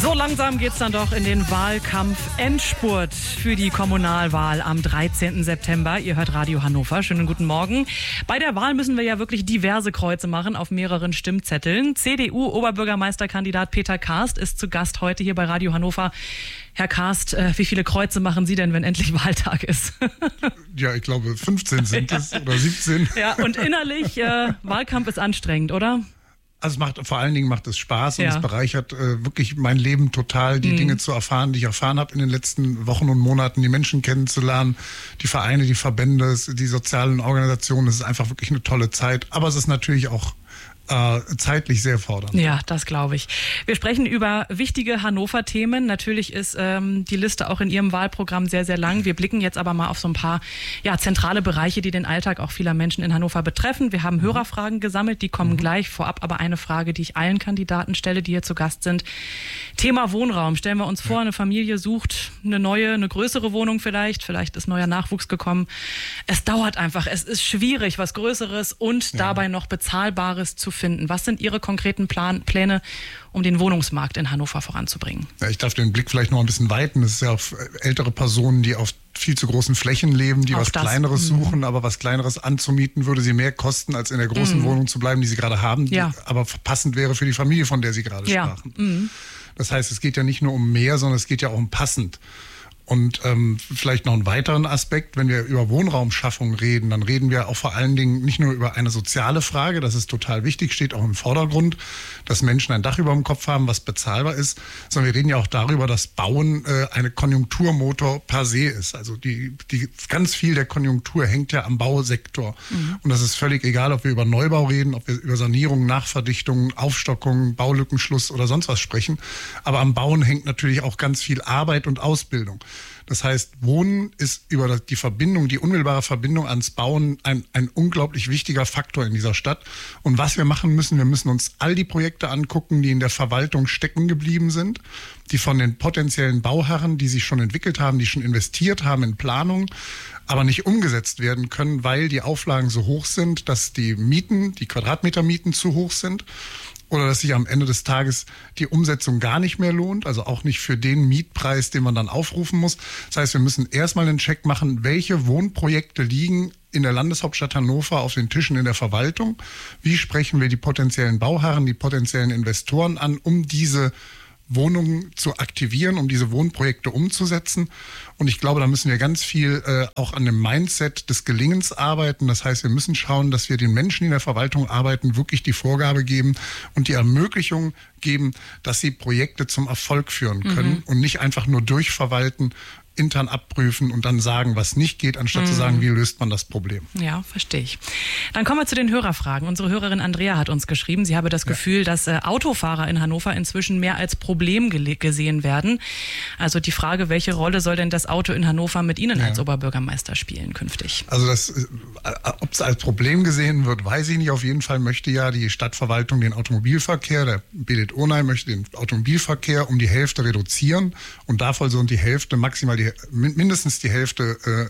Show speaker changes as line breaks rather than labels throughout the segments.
So langsam geht's dann doch in den Wahlkampf-Endspurt für die Kommunalwahl am 13. September. Ihr hört Radio Hannover. Schönen guten Morgen. Bei der Wahl müssen wir ja wirklich diverse Kreuze machen auf mehreren Stimmzetteln. CDU-Oberbürgermeisterkandidat Peter Karst ist zu Gast heute hier bei Radio Hannover. Herr Karst, wie viele Kreuze machen Sie denn, wenn endlich Wahltag ist?
Ja, ich glaube 15 sind es oder 17.
Ja, und innerlich, Wahlkampf ist anstrengend, oder?
Also vor allen Dingen macht es Spaß und es bereichert wirklich mein Leben total, die Dinge zu erfahren, die ich erfahren habe in den letzten Wochen und Monaten, die Menschen kennenzulernen, die Vereine, die Verbände, die sozialen Organisationen. Es ist einfach wirklich eine tolle Zeit. Aber es ist natürlich auch zeitlich sehr fordernd.
Ja, das glaube ich. Wir sprechen über wichtige Hannover-Themen. Natürlich ist die Liste auch in Ihrem Wahlprogramm sehr, sehr lang. Wir blicken jetzt aber mal auf so ein paar zentrale Bereiche, die den Alltag auch vieler Menschen in Hannover betreffen. Wir haben Hörerfragen gesammelt, die kommen gleich. Vorab aber eine Frage, die ich allen Kandidaten stelle, die hier zu Gast sind. Thema Wohnraum. Stellen wir uns vor, eine Familie sucht eine größere Wohnung vielleicht ist neuer Nachwuchs gekommen. Es dauert einfach, es ist schwierig, was Größeres und dabei noch Bezahlbares zu finden. Was sind Ihre konkreten Pläne, um den Wohnungsmarkt in Hannover voranzubringen?
Ja, ich darf den Blick vielleicht noch ein bisschen weiten. Das ist ja auf ältere Personen, die auf viel zu großen Flächen leben, die was Kleineres suchen, aber was Kleineres anzumieten würde sie mehr kosten, als in der großen Wohnung zu bleiben, die sie gerade haben, die aber passend wäre für die Familie, von der Sie gerade sprachen. Das heißt, es geht ja nicht nur um mehr, sondern es geht ja auch um passend. Und vielleicht noch einen weiteren Aspekt, wenn wir über Wohnraumschaffung reden, dann reden wir auch vor allen Dingen nicht nur über eine soziale Frage, das ist total wichtig, steht auch im Vordergrund, dass Menschen ein Dach über dem Kopf haben, was bezahlbar ist, sondern wir reden ja auch darüber, dass Bauen eine Konjunkturmotor per se ist. Also die ganz viel der Konjunktur hängt ja am Bausektor. Und das ist völlig egal, ob wir über Neubau reden, ob wir über Sanierung, Nachverdichtung, Aufstockung, Baulückenschluss oder sonst was sprechen. Aber am Bauen hängt natürlich auch ganz viel Arbeit und Ausbildung. Das heißt, Wohnen ist über die Verbindung, die unmittelbare Verbindung ans Bauen ein unglaublich wichtiger Faktor in dieser Stadt. Und was wir machen müssen, wir müssen uns all die Projekte angucken, die in der Verwaltung stecken geblieben sind, die von den potenziellen Bauherren, die sich schon entwickelt haben, die schon investiert haben in Planung, aber nicht umgesetzt werden können, weil die Auflagen so hoch sind, dass die Mieten, die Quadratmetermieten zu hoch sind. Oder dass sich am Ende des Tages die Umsetzung gar nicht mehr lohnt, also auch nicht für den Mietpreis, den man dann aufrufen muss. Das heißt, wir müssen erstmal einen Check machen, welche Wohnprojekte liegen in der Landeshauptstadt Hannover auf den Tischen in der Verwaltung. Wie sprechen wir die potenziellen Bauherren, die potenziellen Investoren an, um diese Wohnungen zu aktivieren, um diese Wohnprojekte umzusetzen. Und ich glaube, da müssen wir ganz viel auch an dem Mindset des Gelingens arbeiten. Das heißt, wir müssen schauen, dass wir den Menschen, die in der Verwaltung arbeiten, wirklich die Vorgabe geben und die Ermöglichung geben, dass sie Projekte zum Erfolg führen können und nicht einfach nur durchverwalten, intern abprüfen und dann sagen, was nicht geht, anstatt zu sagen, wie löst man das Problem.
Ja, verstehe ich. Dann kommen wir zu den Hörerfragen. Unsere Hörerin Andrea hat uns geschrieben, sie habe das Gefühl, dass Autofahrer in Hannover inzwischen mehr als Problem gesehen werden. Also die Frage, welche Rolle soll denn das Auto in Hannover mit Ihnen als Oberbürgermeister spielen künftig?
Also ob es als Problem gesehen wird, weiß ich nicht. Auf jeden Fall möchte ja die Stadtverwaltung den Automobilverkehr, der Belit Onay möchte den Automobilverkehr um die Hälfte reduzieren und davon sollen die Hälfte maximal mindestens die Hälfte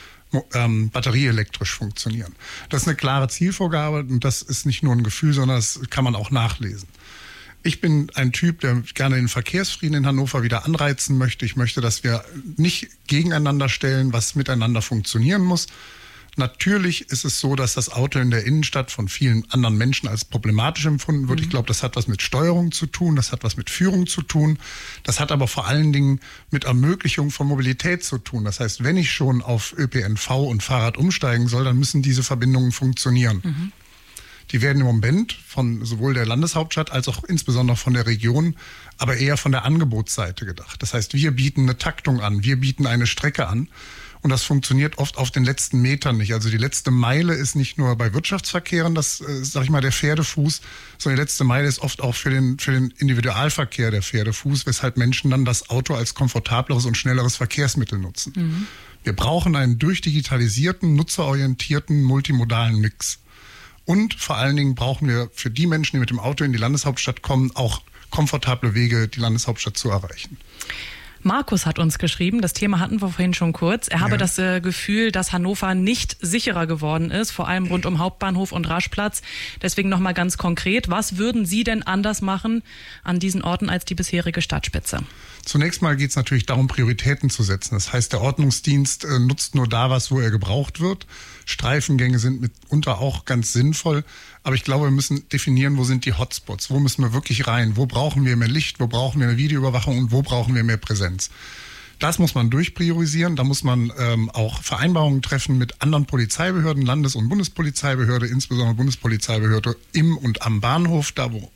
batterieelektrisch funktionieren. Das ist eine klare Zielvorgabe und das ist nicht nur ein Gefühl, sondern das kann man auch nachlesen. Ich bin ein Typ, der gerne den Verkehrsfrieden in Hannover wieder anreizen möchte. Ich möchte, dass wir nicht gegeneinander stellen, was miteinander funktionieren muss. Natürlich ist es so, dass das Auto in der Innenstadt von vielen anderen Menschen als problematisch empfunden wird. Ich glaube, das hat was mit Steuerung zu tun, das hat was mit Führung zu tun. Das hat aber vor allen Dingen mit Ermöglichung von Mobilität zu tun. Das heißt, wenn ich schon auf ÖPNV und Fahrrad umsteigen soll, dann müssen diese Verbindungen funktionieren. Die werden im Moment von sowohl der Landeshauptstadt als auch insbesondere von der Region, aber eher von der Angebotsseite gedacht. Das heißt, wir bieten eine Taktung an, wir bieten eine Strecke an. Und das funktioniert oft auf den letzten Metern nicht. Also die letzte Meile ist nicht nur bei Wirtschaftsverkehren, das, sag ich mal, der Pferdefuß, sondern die letzte Meile ist oft auch für den Individualverkehr der Pferdefuß, weshalb Menschen dann das Auto als komfortableres und schnelleres Verkehrsmittel nutzen. Wir brauchen einen durchdigitalisierten, nutzerorientierten, multimodalen Mix. Und vor allen Dingen brauchen wir für die Menschen, die mit dem Auto in die Landeshauptstadt kommen, auch komfortable Wege, die Landeshauptstadt zu erreichen.
Markus hat uns geschrieben, das Thema hatten wir vorhin schon kurz. Er habe das Gefühl, dass Hannover nicht sicherer geworden ist, vor allem rund um Hauptbahnhof und Raschplatz. Deswegen nochmal ganz konkret, was würden Sie denn anders machen an diesen Orten als die bisherige Stadtspitze?
Zunächst mal geht es natürlich darum, Prioritäten zu setzen. Das heißt, der Ordnungsdienst nutzt nur da was, wo er gebraucht wird. Streifengänge sind mitunter auch ganz sinnvoll. Aber ich glaube, wir müssen definieren, wo sind die Hotspots? Wo müssen wir wirklich rein? Wo brauchen wir mehr Licht? Wo brauchen wir eine Videoüberwachung? Und wo brauchen wir mehr Präsenz? Das muss man durchpriorisieren. Da muss man auch Vereinbarungen treffen mit anderen Polizeibehörden, Landes- und Bundespolizeibehörde, insbesondere Bundespolizeibehörde im und am Bahnhof, da wo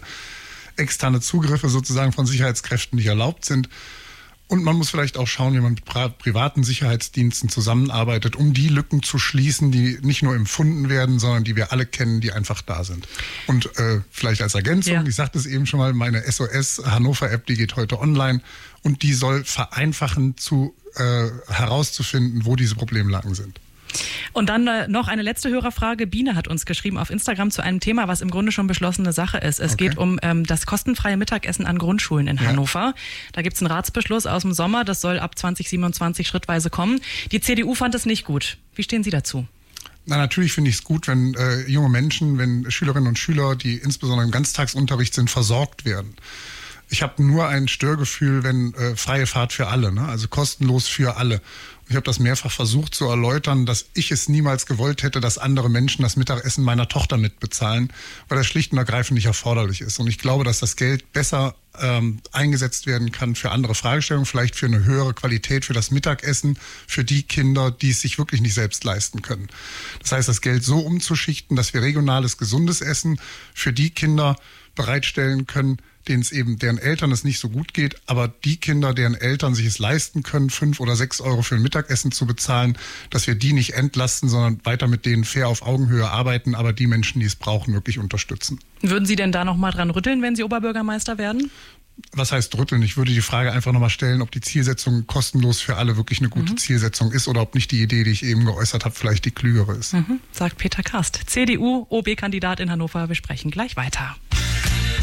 externe Zugriffe sozusagen von Sicherheitskräften nicht erlaubt sind. Und man muss vielleicht auch schauen, wie man mit privaten Sicherheitsdiensten zusammenarbeitet, um die Lücken zu schließen, die nicht nur empfunden werden, sondern die wir alle kennen, die einfach da sind. Und vielleicht als Ergänzung, ich sagte es eben schon mal, meine SOS Hannover App, die geht heute online und die soll vereinfachen, herauszufinden, wo diese Problemlagen sind.
Und dann noch eine letzte Hörerfrage. Biene hat uns geschrieben auf Instagram zu einem Thema, was im Grunde schon beschlossene Sache ist. Es geht um das kostenfreie Mittagessen an Grundschulen in Hannover. Da gibt es einen Ratsbeschluss aus dem Sommer. Das soll ab 2027 schrittweise kommen. Die CDU fand es nicht gut. Wie stehen Sie dazu?
Na, natürlich finde ich es gut, wenn junge Menschen, wenn Schülerinnen und Schüler, die insbesondere im Ganztagsunterricht sind, versorgt werden. Ich habe nur ein Störgefühl, wenn freie Fahrt für alle, ne? Also kostenlos für alle. Ich habe das mehrfach versucht zu erläutern, dass ich es niemals gewollt hätte, dass andere Menschen das Mittagessen meiner Tochter mitbezahlen, weil das schlicht und ergreifend nicht erforderlich ist. Und ich glaube, dass das Geld besser eingesetzt werden kann für andere Fragestellungen, vielleicht für eine höhere Qualität für das Mittagessen, für die Kinder, die es sich wirklich nicht selbst leisten können. Das heißt, das Geld so umzuschichten, dass wir regionales, gesundes Essen für die Kinder bereitstellen können, deren Eltern es nicht so gut geht, aber die Kinder, deren Eltern sich es leisten können, 5 oder 6 Euro für ein Mittagessen zu bezahlen, dass wir die nicht entlasten, sondern weiter mit denen fair auf Augenhöhe arbeiten, aber die Menschen, die es brauchen, wirklich unterstützen.
Würden Sie denn da noch mal dran rütteln, wenn Sie Oberbürgermeister werden?
Was heißt rütteln? Ich würde die Frage einfach nochmal stellen, ob die Zielsetzung kostenlos für alle wirklich eine gute Zielsetzung ist oder ob nicht die Idee, die ich eben geäußert habe, vielleicht die klügere ist.
Sagt Peter Kast, CDU-OB-Kandidat in Hannover. Wir sprechen gleich weiter.